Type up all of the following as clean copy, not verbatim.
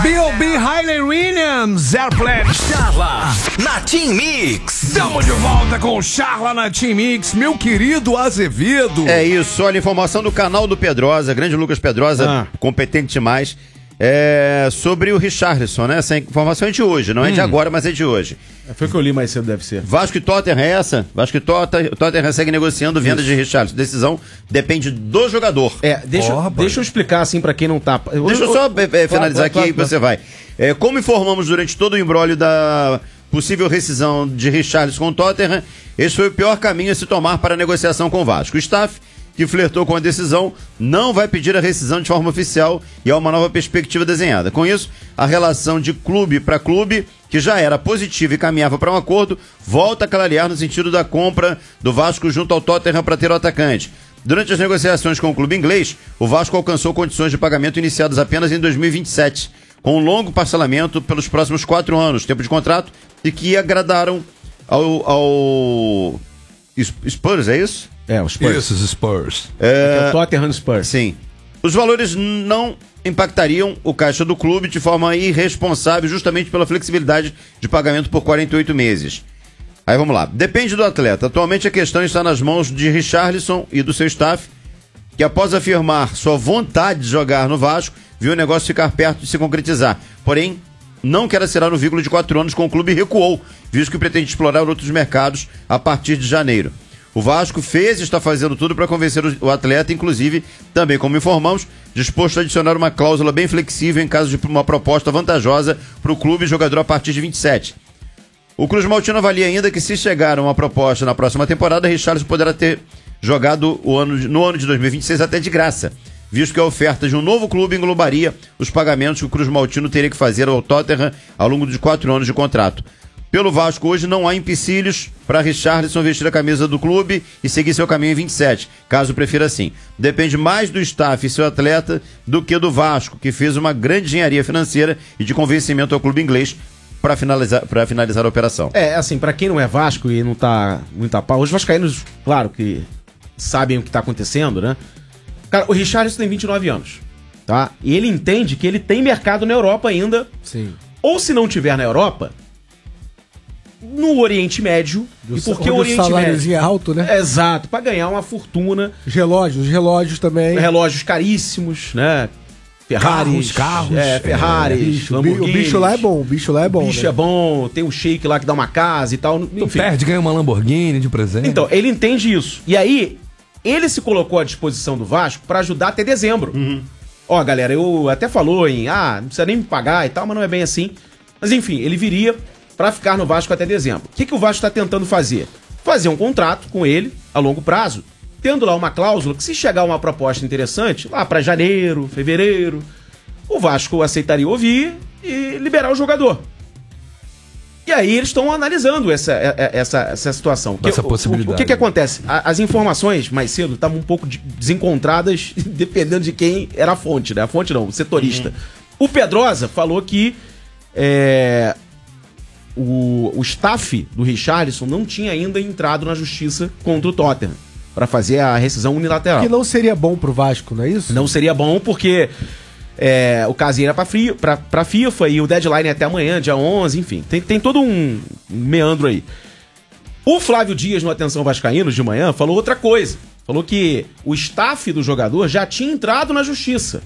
B.O.B. Hayley Williams, Airplane. Charla na Team Mix. Estamos de volta com o Charla na Team Mix, meu querido Azevedo. É isso, olha, informação do canal do Pedrosa, grande Lucas Pedrosa, competente demais, sobre o Richarlison, né? Essa informação é de hoje, não é de agora, mas é de hoje. Foi o que eu li mais cedo, deve ser. Vasco e Tottenham é essa? Vasco e Tottenham segue negociando venda de Richarlison. Decisão depende do jogador. Deixa eu explicar assim pra quem não tá... Deixa eu só finalizar aqui e você vai. Como informamos durante todo o imbróglio da possível rescisão de Richarlison com o Tottenham, esse foi o pior caminho a se tomar para a negociação com o Vasco. O staff, que flertou com a decisão, não vai pedir a rescisão de forma oficial e há uma nova perspectiva desenhada. Com isso, a relação de clube para clube, que já era positiva e caminhava para um acordo, volta a clarear no sentido da compra do Vasco junto ao Tottenham para ter o atacante. Durante as negociações com o clube inglês, o Vasco alcançou condições de pagamento iniciadas apenas em 2027, com um longo parcelamento pelos próximos 4 anos, tempo de contrato, e que agradaram ao Spurs, é isso? Os Spurs. Isso, os Spurs. É o Tottenham Spurs. Sim. Os valores não impactariam o caixa do clube de forma irresponsável, justamente pela flexibilidade de pagamento por 48 meses. Aí vamos lá. Depende do atleta. Atualmente a questão está nas mãos de Richarlison e do seu staff, que após afirmar sua vontade de jogar no Vasco, viu o negócio ficar perto de se concretizar. Porém, não quer assinar no vínculo de 4 anos com o clube e recuou, visto que pretende explorar outros mercados a partir de janeiro. O Vasco fez e está fazendo tudo para convencer o atleta, inclusive, também como informamos, disposto a adicionar uma cláusula bem flexível em caso de uma proposta vantajosa para o clube e jogador a partir de 27. O Cruz Maltino avalia ainda que se chegar a uma proposta na próxima temporada, Richarlison poderá ter jogado no ano de 2026 até de graça, visto que a oferta de um novo clube englobaria os pagamentos que o Cruz Maltino teria que fazer ao Tottenham ao longo de 4 anos de contrato. Pelo Vasco, hoje não há empecilhos para Richarlison vestir a camisa do clube e seguir seu caminho em 27, caso prefira assim. Depende mais do staff e seu atleta do que do Vasco, que fez uma grande engenharia financeira e de convencimento ao clube inglês para finalizar a operação. Assim, para quem não é Vasco e não tá muito a pau, os vascaínos, claro que sabem o que tá acontecendo, né? Cara, o Richarlison tem 29 anos, tá? E ele entende que ele tem mercado na Europa ainda. Sim. Ou se não tiver na Europa, no Oriente Médio. E porque o Oriente Médio é alto, né? Exato, pra ganhar uma fortuna. Os relógios também. Relógios caríssimos, né? Ferraris. Carros. Ferraris, Lamborghinis. O bicho lá é bom, O bicho né? é bom, tem um shake lá que dá uma casa e tal. Tu perde, ganha uma Lamborghini de presente. Então, ele entende isso. E aí, ele se colocou à disposição do Vasco pra ajudar até dezembro. Ó, galera, eu até falou não precisa nem me pagar e tal, mas não é bem assim. Mas enfim, ele viria pra ficar no Vasco até dezembro. O que o Vasco tá tentando fazer? Fazer um contrato com ele a longo prazo, tendo lá uma cláusula que se chegar uma proposta interessante, lá pra janeiro, fevereiro, o Vasco aceitaria ouvir e liberar o jogador. E aí eles estão analisando essa situação. Essa possibilidade. O que acontece? As informações mais cedo estavam um pouco desencontradas, dependendo de quem era a fonte, né? A fonte não, o setorista. O Pedrosa falou que o staff do Richarlison não tinha ainda entrado na justiça contra o Tottenham para fazer a rescisão unilateral. Que não seria bom pro Vasco, não é isso? Não seria bom porque o caso ia pra FIFA e o deadline é até amanhã, dia 11, enfim. Tem todo um meandro aí. O Flávio Dias, no Atenção Vascaínos, de manhã, falou outra coisa. Falou que o staff do jogador já tinha entrado na justiça.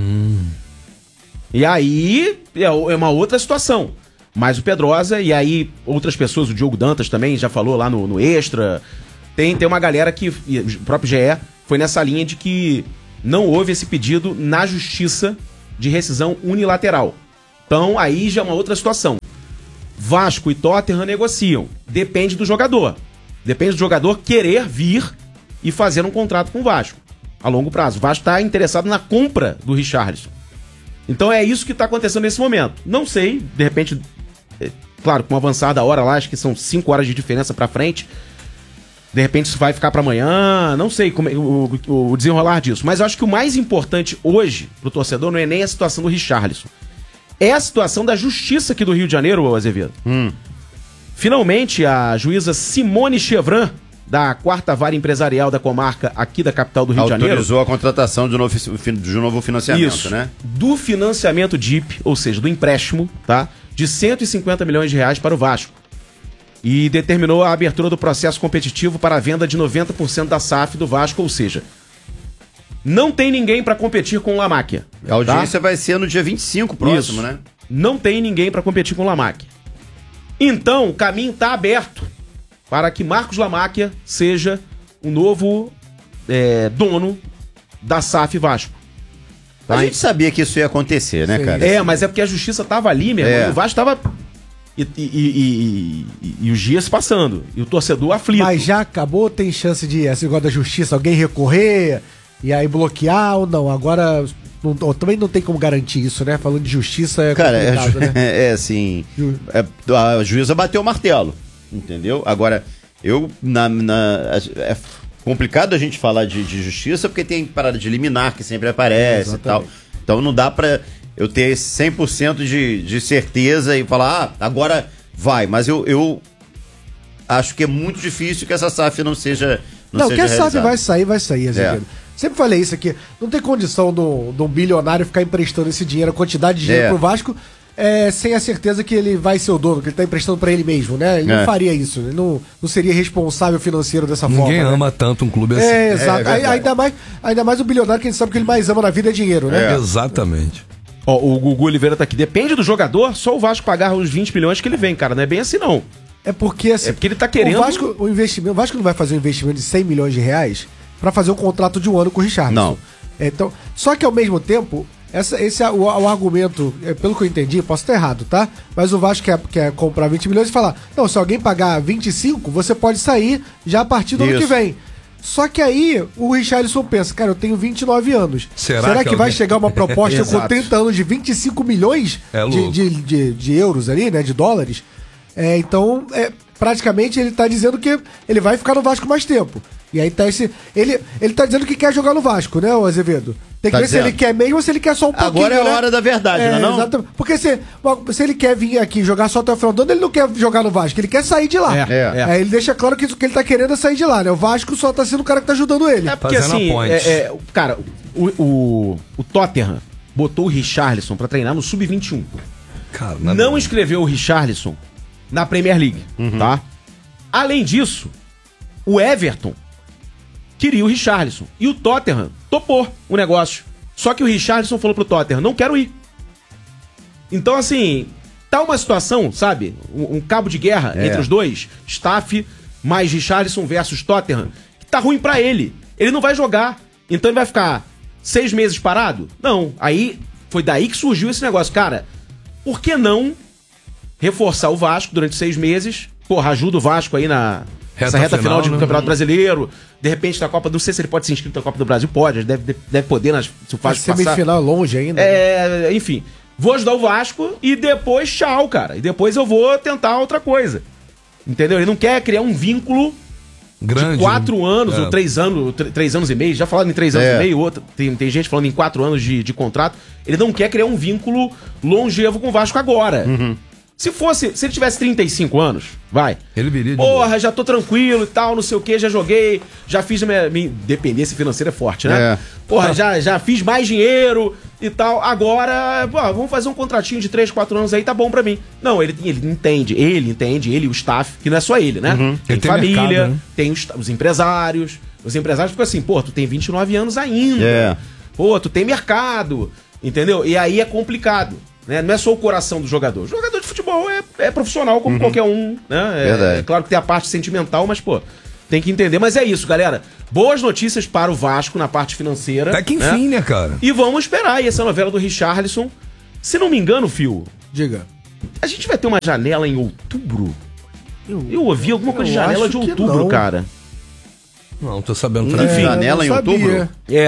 E aí é uma outra situação. Mas o Pedrosa, e aí outras pessoas, o Diogo Dantas também já falou lá no Extra. Tem uma galera que, o próprio GE, foi nessa linha de que não houve esse pedido na justiça de rescisão unilateral. Então aí já é uma outra situação. Vasco e Tottenham negociam. Depende do jogador. Depende do jogador querer vir e fazer um contrato com o Vasco a longo prazo. O Vasco está interessado na compra do Richarlison. Então é isso que está acontecendo nesse momento. Não sei, de repente, claro, com o avançar da hora lá, acho que são 5 horas de diferença pra frente. De repente isso vai ficar pra amanhã, não sei como o desenrolar disso. Mas eu acho que o mais importante hoje pro torcedor não é nem a situação do Richarlison. É a situação da justiça aqui do Rio de Janeiro, Azevedo. Finalmente, a juíza Simone Chevran da 4ª Vara Empresarial da comarca aqui da capital do Rio de Janeiro... Autorizou a contratação de um novo financiamento, isso, né? Do financiamento DIP, ou seja, do empréstimo, tá? De 150 milhões de reais para o Vasco. E determinou a abertura do processo competitivo para a venda de 90% da SAF do Vasco, ou seja, não tem ninguém para competir com o Lamáquia. A audiência vai ser no dia 25 próximo, isso, né? Não tem ninguém para competir com o Lamáquia. Então, o caminho está aberto para que Marcos Lamáquia seja o novo dono da SAF Vasco. A gente sabia que isso ia acontecer, né, cara? Mas é porque a justiça tava ali, meu irmão. O Vasco tava... E os dias passando. E o torcedor aflito. Mas já acabou? Tem chance de, esse negócio da justiça, alguém recorrer e aí bloquear ou não? Agora, também não tem como garantir isso, né? Falando de justiça é complicado, né? Assim... a juíza bateu o martelo, entendeu? Agora, é complicado a gente falar de justiça porque tem parada de liminar que sempre aparece e tal. Então não dá pra eu ter 100% de certeza e falar, agora vai. Mas eu acho que é muito difícil que essa SAF não seja que a SAF vai sair, Azevedo. Sempre falei isso aqui. Não tem condição de um bilionário ficar emprestando esse dinheiro, a quantidade de dinheiro pro Vasco, sem a certeza que ele vai ser o dono, que ele tá emprestando pra ele mesmo, né? Ele não faria isso, ele não seria responsável financeiro dessa forma. Ninguém ama tanto um clube assim. Exato. Ainda mais o bilionário, que a gente sabe que ele mais ama na vida é dinheiro, né? Exatamente. Ó, o Gugu Oliveira tá aqui. Depende do jogador, só o Vasco pagar os 20 milhões que ele vem, cara. Não é bem assim, não. É porque assim, porque ele tá querendo... O Vasco não vai fazer um investimento de 100 milhões de reais pra fazer um contrato de um ano com o Richarlison. Não. Então, só que ao mesmo tempo, esse é o argumento, pelo que eu entendi, posso estar errado, tá? Mas o Vasco quer comprar 20 milhões e falar, não, se alguém pagar 25, você pode sair já a partir do ano que vem. Só que aí o Richarlison pensa, cara, eu tenho 29 anos. Será que vai chegar uma proposta com 30 anos de 25 milhões de euros ali, né? De dólares? Então, praticamente ele tá dizendo que ele vai ficar no Vasco mais tempo. E aí tá esse... Ele tá dizendo que quer jogar no Vasco, né, o Azevedo? Tem que ver se ele quer mesmo ou se ele quer só um pouquinho. Agora é a hora da verdade, não é? Exatamente. Porque se ele quer vir aqui jogar só até o final do ano, ele não quer jogar no Vasco, ele quer sair de lá. Aí ele deixa claro que ele tá querendo é sair de lá, né? O Vasco só tá sendo o cara que tá ajudando ele. Porque assim, cara, o Tottenham botou o Richarlison pra treinar no Sub-21. Cara, não inscreveu o Richarlison na Premier League, tá? Além disso, o Everton queria o Richarlison. E o Tottenham topou o negócio. Só que o Richarlison falou pro Tottenham, não quero ir. Então, assim, tá uma situação, sabe? Um cabo de guerra entre os dois. Staff mais Richarlison versus Tottenham. Que tá ruim pra ele. Ele não vai jogar. Então ele vai ficar 6 meses parado? Não. Aí, foi daí que surgiu esse negócio. Cara, por que não reforçar o Vasco durante 6 meses? Porra, ajuda o Vasco aí essa reta final de Campeonato Brasileiro. De repente na Copa, não sei se ele pode ser inscrito na Copa do Brasil, pode, deve poder, se o Vasco passar. Semifinal longe ainda. Enfim, vou ajudar o Vasco e depois tchau, cara. E depois eu vou tentar outra coisa. Entendeu? Ele não quer criar um vínculo grande, de 4 anos ou 3 anos, 3 anos e meio. Já falaram em 3 anos e meio, tem gente falando em 4 anos de contrato. Ele não quer criar um vínculo longevo com o Vasco agora. Se ele tivesse 35 anos, ele viria de porra, já tô tranquilo e tal, não sei o que, já joguei, já fiz minha dependência financeira é forte, né? Porra, já fiz mais dinheiro e tal, agora, vamos fazer um contratinho de 3, 4 anos aí, tá bom pra mim. Não, ele entende, ele, o staff, que não é só ele, né? Tem família, mercado, né? Tem os empresários. Os empresários ficam assim, pô, tu tem 29 anos ainda, pô, tu tem mercado, entendeu? E aí é complicado. Né? Não é só o coração do jogador. O jogador de futebol é profissional como qualquer um. Né? É claro que tem a parte sentimental, mas, pô, tem que entender. Mas é isso, galera. Boas notícias para o Vasco na parte financeira. Até que enfim, né, cara? E vamos esperar aí essa novela do Richarlison. Se não me engano, Fio, diga. A gente vai ter uma janela em outubro? Eu ouvi alguma coisa de janela de outubro, cara. Não, tô sabendo. Enfim, janela em outubro?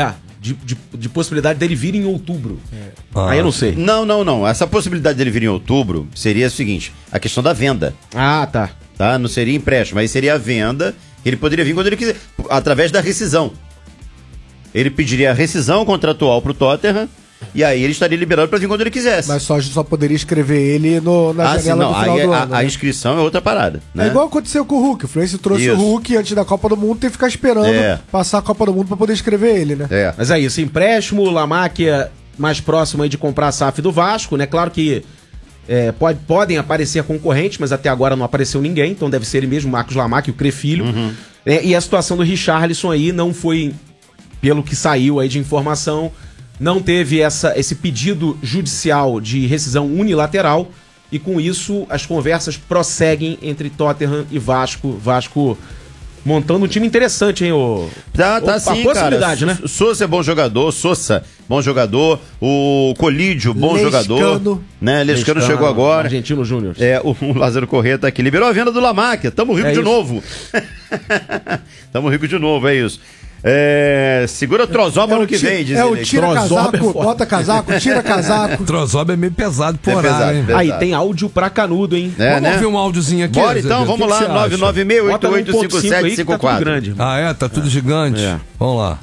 De possibilidade dele vir em outubro. Aí eu não sei. Não. Essa possibilidade dele vir em outubro seria o seguinte: a questão da venda. Tá? Não seria empréstimo, aí seria a venda. Ele poderia vir quando ele quiser, através da rescisão. Ele pediria a rescisão contratual pro Tottenham e aí ele estaria liberado para vir quando ele quisesse. Mas só poderia escrever ele na janela do final aí do ano. A né? inscrição é outra parada, né? É igual aconteceu com o Hulk. O Fluminense trouxe o Hulk antes da Copa do Mundo, tem que ficar esperando passar a Copa do Mundo pra poder escrever ele, né? É. Mas é isso, empréstimo, o Lamáquia mais próximo aí de comprar a SAF do Vasco, né? Claro que podem aparecer concorrentes, mas até agora não apareceu ninguém, então deve ser ele mesmo, Marcos Lamáquia, o Crefilho. E a situação do Richarlison aí não foi, pelo que saiu aí de informação, não teve esse pedido judicial de rescisão unilateral, e com isso as conversas prosseguem entre Tottenham e Vasco. Vasco montando um time interessante, hein? Tá sim, possibilidade, cara. Né? Sousa é bom jogador, bom jogador, o Colídio, bom jogador. Né? Lescano chegou agora. Argentino Júnior. O Lázaro Corrêa tá aqui. Liberou a venda do Lamáquia. Tamo rico de novo. Tamo rico de novo, é isso. Segura o Trozoba no que vem, diz o tira casaco, bota casaco, tira casaco. Trozoba é meio pesado por horário, hein? Aí tem áudio pra canudo, hein? Vamos ouvir um áudiozinho aqui. Bora então, vamos lá, 996885754. Tá grande. Tá tudo gigante. Vamos lá.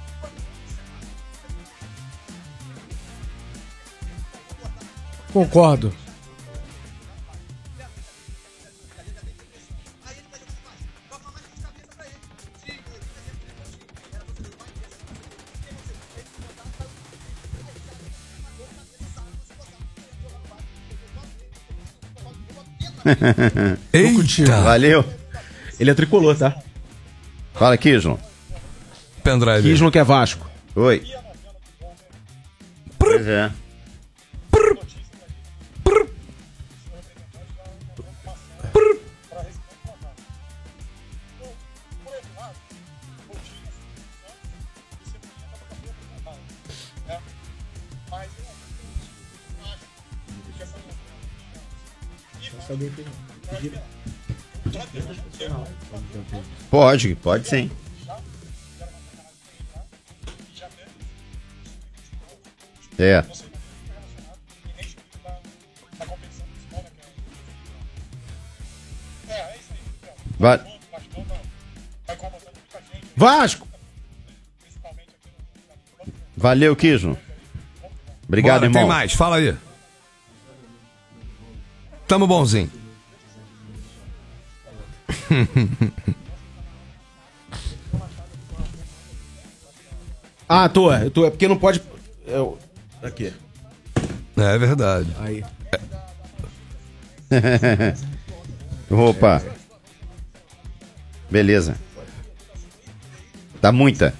Concordo. Eita! Valeu. Ele é tricolor, tá? Fala aqui, João. Pendrive. Kisman que é Vasco. Oi. Pois é. Pode sim. Vasco! Valeu, Kisman. Obrigado, Bora, irmão. tem mais, fala aí. Tamo bonzinho. Tô. É porque não pode. Aqui. É verdade. Aí. Opa. Beleza. Dá muita.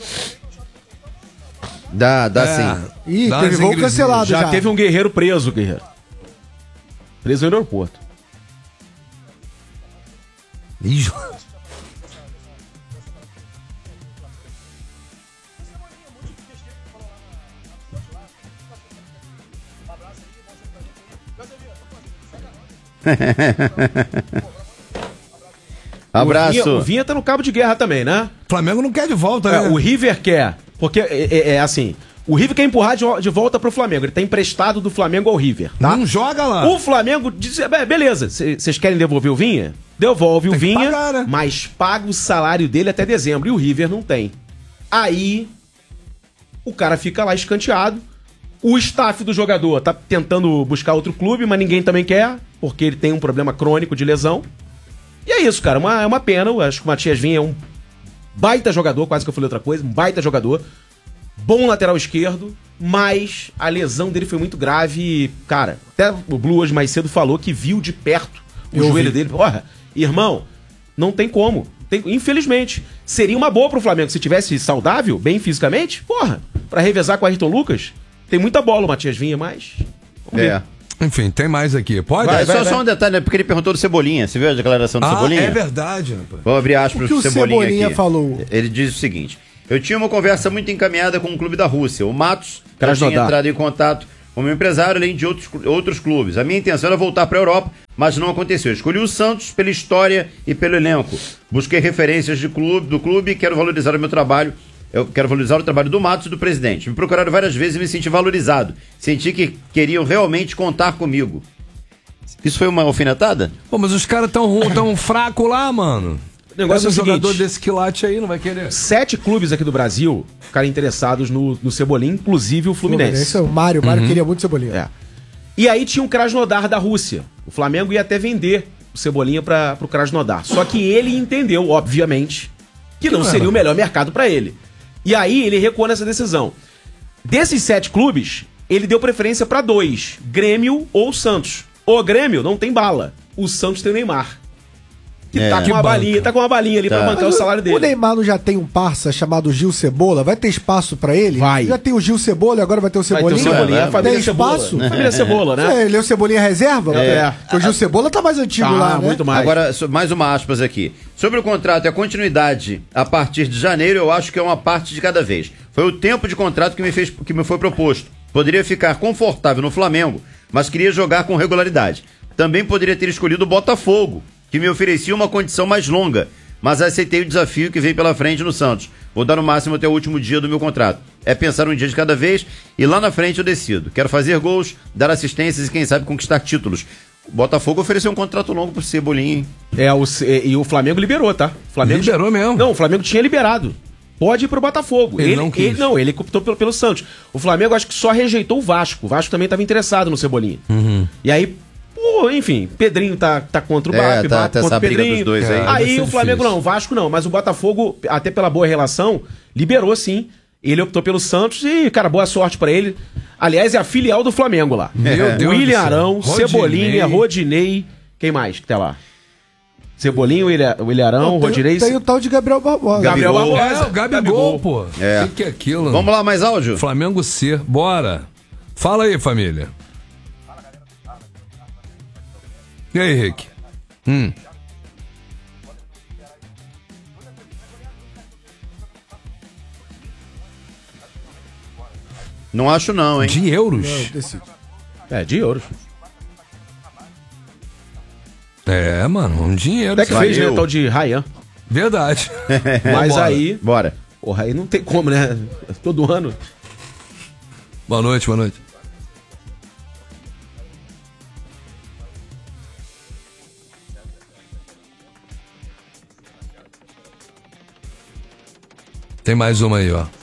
Dá sim. Ih, Dá teve umas voo ingresinhas. cancelado já. Já teve um guerreiro preso, Preso no aeroporto. Ih, Abraço. O Vinha tá no cabo de guerra também, né? Flamengo não quer de volta, né? O River quer. Porque é assim. O River quer empurrar de volta pro Flamengo. Ele tá emprestado do Flamengo ao River, tá? Não joga lá. O Flamengo diz: beleza, vocês querem devolver o Vinha? Devolve o Vinha, pagar, né? mas paga o salário dele até dezembro. E o River não tem. Aí o cara fica lá escanteado. O staff do jogador tá tentando buscar outro clube, mas ninguém também quer, porque ele tem um problema crônico de lesão. E é isso, cara. É uma pena. Eu acho que o Matias Vinha é um baita jogador, quase que eu falei outra coisa, um baita jogador. Bom lateral esquerdo, mas a lesão dele foi muito grave e, cara, até o Blue hoje mais cedo falou que viu de perto o joelho dele. Porra, irmão, não tem como. Infelizmente. Seria uma boa pro Flamengo se tivesse saudável, bem fisicamente, porra, pra revezar com o Ayrton Lucas. Tem muita bola o Matias Vinha, mas... Vamos ver. Enfim, tem mais aqui. Pode? Só um detalhe, né? Porque ele perguntou do Cebolinha. Você viu a declaração do Cebolinha? É verdade, rapaz. Vou abrir aspas pro Cebolinha aqui. Falou? Ele diz o seguinte: eu tinha uma conversa muito encaminhada com um clube da Rússia. O Matos já tinha entrado em contato com o meu empresário, além de outros clubes. A minha intenção era voltar para a Europa, mas não aconteceu. Escolhi o Santos pela história e pelo elenco. Busquei referências do clube e quero valorizar o meu trabalho. Eu quero valorizar o trabalho do Matos e do presidente. Me procuraram várias vezes e me senti valorizado. Senti que queriam realmente contar comigo. Isso foi uma alfinetada? Pô, mas os caras tão fracos lá, mano. O negócio é o jogador seguinte, desse quilate aí, não vai querer. 7 clubes aqui do Brasil ficaram interessados no Cebolinha, inclusive o Fluminense. O Mário queria muito Cebolinha. É. E aí tinha um Krasnodar da Rússia. O Flamengo ia até vender o Cebolinha pro Krasnodar. Só que ele entendeu, obviamente, que não seria o melhor mercado pra ele. E aí ele recuou nessa decisão. Desses 7 clubes, ele deu preferência pra 2, Grêmio ou Santos. O Grêmio não tem bala. O Santos tem o Neymar. Que tá com uma balinha ali pra bancar o salário dele. O Neymar não já tem um parça chamado Gil Cebola? Vai ter espaço pra ele? Vai. Já tem o Gil Cebola e agora vai ter o Vai ter Cebolinha? o Cebolinha, a família Tem Cebola. espaço? Família Cebola, né? Ele é o Cebolinha reserva? Porque o Gil Cebola tá mais antigo lá, né? muito mais. Agora, mais uma aspas aqui. Sobre o contrato e a continuidade a partir de janeiro, eu acho que é uma parte de cada vez. Foi o tempo de contrato que me foi proposto. Poderia ficar confortável no Flamengo, mas queria jogar com regularidade. Também poderia ter escolhido o Botafogo, que me oferecia uma condição mais longa, mas aceitei o desafio que vem pela frente no Santos. Vou dar no máximo até o último dia do meu contrato. É pensar um dia de cada vez e lá na frente eu decido. Quero fazer gols, dar assistências e quem sabe conquistar títulos. O Botafogo ofereceu um contrato longo pro Cebolinha, hein? E o Flamengo liberou, tá? O Flamengo Liberou mesmo? Não, o Flamengo tinha liberado. Pode ir pro Botafogo. Ele não quis. Ele optou pelo Santos. O Flamengo acho que só rejeitou o Vasco. O Vasco também estava interessado no Cebolinha. E aí, enfim, Pedrinho tá contra o BAP, tá contra essa o briga Pedrinho. dos dois aí. Vai Aí ser o Flamengo difícil. não, o Vasco não, mas o Botafogo, até pela boa relação, liberou sim. Ele optou pelo Santos e, cara, boa sorte pra ele. Aliás, é a filial do Flamengo lá. Meu Deus William do céu. Arão, Rodinei. Cebolinha, Rodinei. Quem mais que tá lá? Cebolinha, William Arão, Rodinei. Tem o tal de Gabriel Barbosa. Gabriel Gabigol. Barbosa. O Gabigol, pô. É. O que é aquilo? Vamos lá, mais áudio? Flamengo C, bora. Fala aí, família. E aí, Rick? Não acho não, hein? De euros? De euros. É, mano, um dinheiro. Até que Valeu. fez, né, tal de Ryan. Verdade. Mas Vambora. aí, Bora. porra, aí não tem como, né? Todo ano. Boa noite, boa noite. Tem mais uma aí, ó.